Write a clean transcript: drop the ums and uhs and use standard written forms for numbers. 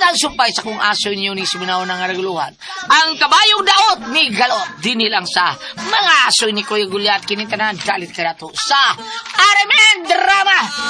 sumpay sa kung aso niyo ni siminaw ng araguluhan. Ang kabayong daot ni Galot, dinilang sa mga aso ni Kuya Gulyat, kinintanan, galit ka na to sa Aramen Drama.